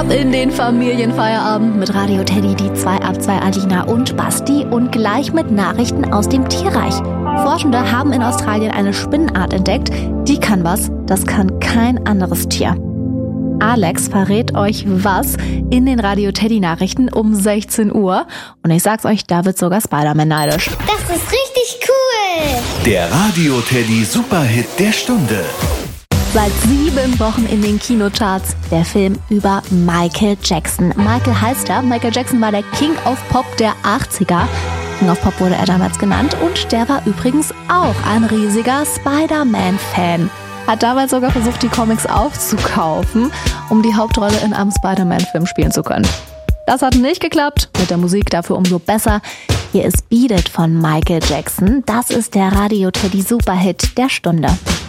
In den Familienfeierabend mit Radio Teddy, die 2 ab 2 Alina und Basti und gleich mit Nachrichten aus dem Tierreich. Forschende haben in Australien eine Spinnenart entdeckt, die kann was, das kann kein anderes Tier. Alex verrät euch was in den Radio Teddy Nachrichten um 16 Uhr und ich sag's euch, da wird sogar Spider-Man neidisch. Das ist richtig cool! Der Radio Teddy Superhit der Stunde. Seit 7 Wochen in den Kinocharts der Film über Michael Jackson. Michael heißt er. Michael Jackson war der King of Pop der 80er. King of Pop wurde er damals genannt und der war übrigens auch ein riesiger Spider-Man-Fan. Hat damals sogar versucht, die Comics aufzukaufen, um die Hauptrolle in einem Spider-Man-Film spielen zu können. Das hat nicht geklappt, mit der Musik dafür umso besser. Hier ist Beat It von Michael Jackson. Das ist der Radio Teddy Superhit der Stunde.